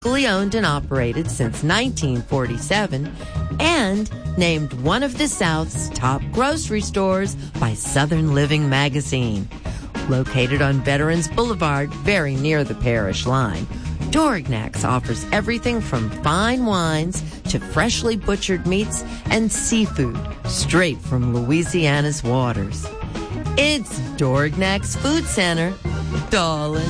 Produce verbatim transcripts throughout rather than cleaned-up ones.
Locally owned and operated since nineteen forty-seven, and named one of the South's top grocery stores by Southern Living magazine. Located on Veterans Boulevard, very near the parish line, Dorignacs offers everything from fine wines to freshly butchered meats and seafood straight from Louisiana's waters. It's Dorignac's Food Center, darling.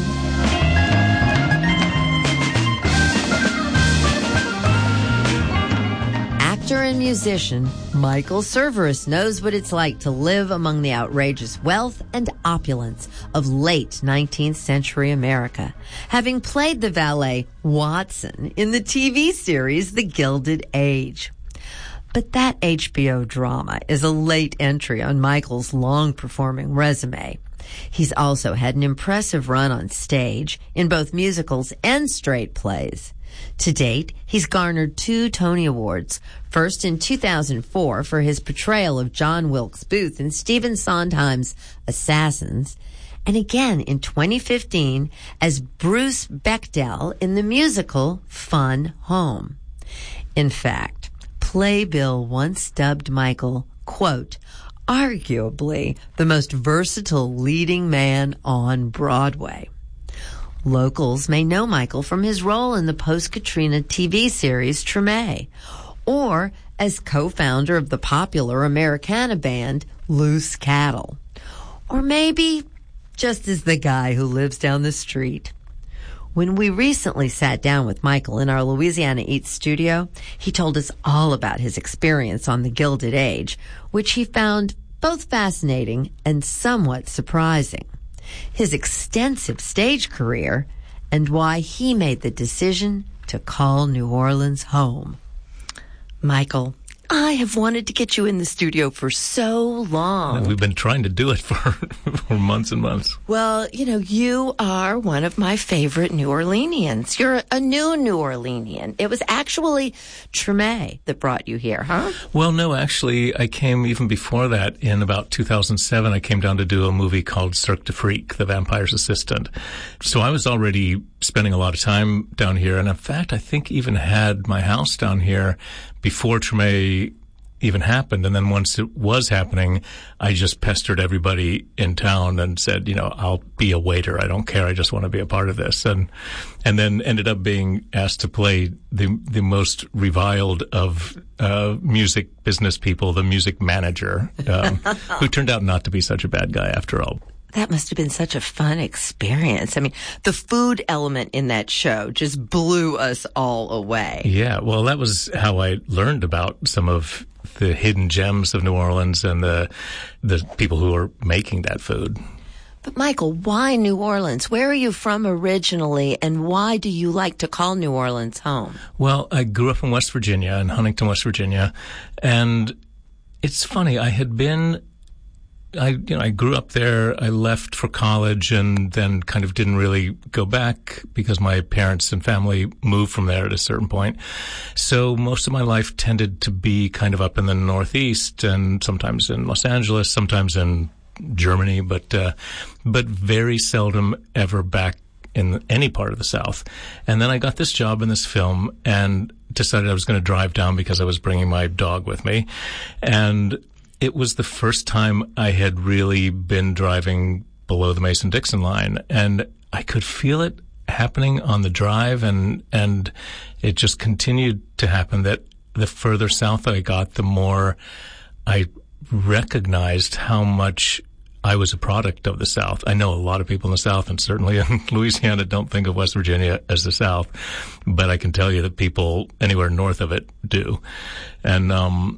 Actor and musician Michael Cerveris knows what it's like to live among the outrageous wealth and opulence of late nineteenth century America, having played the valet Watson in the T V series The Gilded Age. But that H B O drama is a late entry on Michael's long-performing resume. He's also had an impressive run on stage in both musicals and straight plays. To date, he's garnered two Tony Awards, first in two thousand four for his portrayal of John Wilkes Booth in Stephen Sondheim's Assassins, and again in twenty fifteen as Bruce Bechdel in the musical Fun Home. In fact, Playbill once dubbed Michael, quote, arguably the most versatile leading man on Broadway. Locals may know Michael from his role in the post-Katrina T V series Treme, or as co-founder of the popular Americana band Loose Cattle, or maybe just as the guy who lives down the street. When we recently sat down with Michael in our Louisiana Eats studio, he told us all about his experience on The Gilded Age, which he found both fascinating and somewhat surprising, his extensive stage career, and why he made the decision to call New Orleans home. Michael, I have wanted to get you in the studio for so long. We've been trying to do it for, for months and months. Well, you know, you are one of my favorite New Orleanians. You're a new New Orleanian. It was actually Treme that brought you here, huh? Well, no, actually, I came even before that. In about two thousand seven, I came down to do a movie called Cirque du Freak, The Vampire's Assistant. So I was already spending a lot of time down here, and in fact, I think even had my house down here before Treme even happened. And then once it was happening, I just pestered everybody in town and said, you know, I'll be a waiter. I don't care. I just want to be a part of this. And, and then ended up being asked to play the, the most reviled of, uh, music business people, the music manager, um, who turned out not to be such a bad guy after all. That must have been such a fun experience. I mean, the food element in that show just blew us all away. Yeah, well, that was how I learned about some of the hidden gems of New Orleans and the the people who are making that food. But Michael, why New Orleans? Where are you from originally, and why do you like to call New Orleans home? Well, I grew up in West Virginia, in Huntington, West Virginia, and it's funny, I had been I, you know, I grew up there. I left for college and then kind of didn't really go back because my parents and family moved from there at a certain point. So most of my life tended to be kind of up in the Northeast and sometimes in Los Angeles, sometimes in Germany, but, uh, but very seldom ever back in any part of the South. And then I got this job in this film and decided I was going to drive down because I was bringing my dog with me. And it was the first time I had really been driving below the Mason-Dixon line, and I could feel it happening on the drive, and and it just continued to happen that the further south I got, the more I recognized how much I was a product of the South. I know a lot of people in the South, and certainly in Louisiana, don't think of West Virginia as the South, but I can tell you that people anywhere north of it do. And um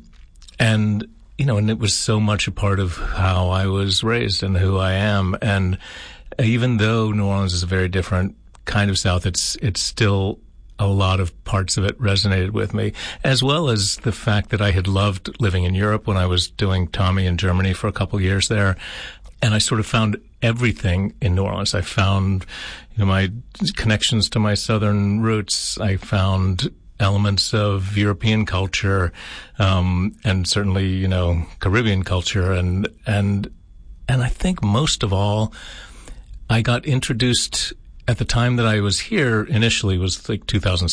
and you know, and it was so much a part of how I was raised and who I am. And even though New Orleans is a very different kind of South, it's, it's still a lot of parts of it resonated with me, as well as the fact that I had loved living in Europe when I was doing Tommy in Germany for a couple of years there. And I sort of found everything in New Orleans. I found, you know, my connections to my Southern roots. I found elements of European culture, um, and certainly, you know, Caribbean culture. And, and, and I think most of all, I got introduced at the time that I was here initially was like two thousand